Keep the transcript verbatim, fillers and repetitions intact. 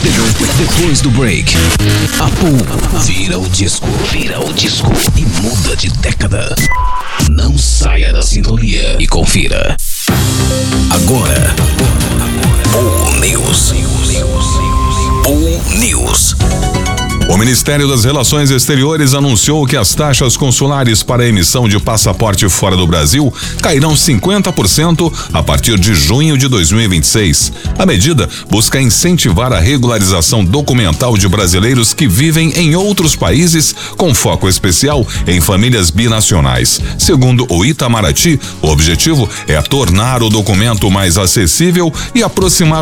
Depois do break, a Pool vira o disco, vira o disco e muda de década. Não saia da sintonia e confira. Agora, Pool News. Pool News. O Ministério das Relações Exteriores anunciou que as taxas consulares para a emissão de passaporte fora do Brasil cairão cinquenta por cento a partir de junho de dois mil e vinte e seis. A medida busca incentivar a regularização documental de brasileiros que vivem em outros países, com foco especial em famílias binacionais. Segundo o Itamaraty, o objetivo é tornar o documento mais acessível e aproximar